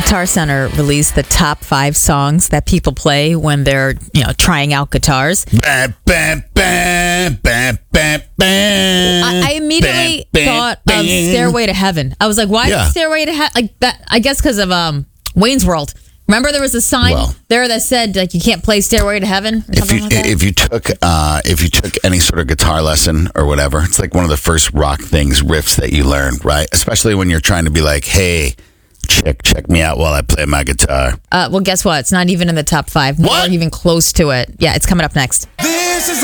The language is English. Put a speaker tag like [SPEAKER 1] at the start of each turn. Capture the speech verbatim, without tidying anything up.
[SPEAKER 1] Guitar Center released the top five songs that people play when they're, you know, trying out guitars.
[SPEAKER 2] Bam, bam, bam, bam, bam, bam,
[SPEAKER 1] I, I immediately
[SPEAKER 2] bam,
[SPEAKER 1] thought
[SPEAKER 2] bam,
[SPEAKER 1] of
[SPEAKER 2] bam.
[SPEAKER 1] Stairway to Heaven. I was like, why
[SPEAKER 2] Yeah.
[SPEAKER 1] is Stairway to Heaven? Like that? I guess because of um, Wayne's World. Remember, there was a sign
[SPEAKER 2] Well,
[SPEAKER 1] there that said like you can't play Stairway to Heaven or
[SPEAKER 2] If
[SPEAKER 1] something
[SPEAKER 2] you
[SPEAKER 1] like that.
[SPEAKER 2] if you took uh, if you took any sort of guitar lesson or whatever, it's like one of the first rock things, riffs that you learn, right? Especially when you're trying to be like, hey, check check me out while I play my guitar.
[SPEAKER 1] Uh, well, guess what? It's not even in the top five.
[SPEAKER 2] What?
[SPEAKER 1] Not even close to it. Yeah, it's coming up next.
[SPEAKER 3] This